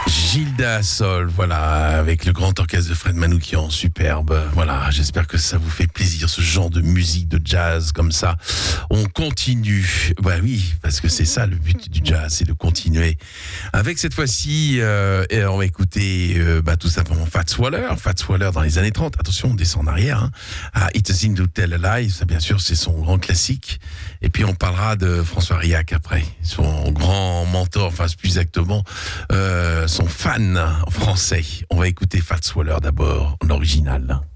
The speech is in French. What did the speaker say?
Gilda Sol, voilà, avec le grand orchestre de Fred Manoukian, superbe. Voilà, j'espère que ça vous fait plaisir, ce genre de musique de jazz comme ça. On continue. Bah oui, parce que c'est ça le but du jazz, c'est de continuer. Avec cette fois-ci, et on va écouter tout simplement Fats Waller dans les années 30. Attention, on descend en arrière. It's a Sin to Tell a Lie, ça bien sûr, c'est son grand classique. Et puis on parlera de François Riac après, son grand mentor, enfin plus exactement, son fan français. On va écouter Fats Waller d'abord, en original.